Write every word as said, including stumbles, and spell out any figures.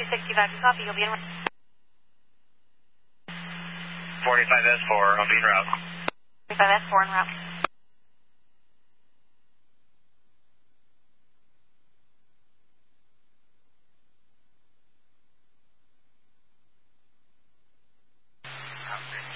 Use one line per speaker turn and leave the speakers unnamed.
sixty-five, you copy, you'll be en route.
forty-five S four, I'll be en route.
forty-five S four en route.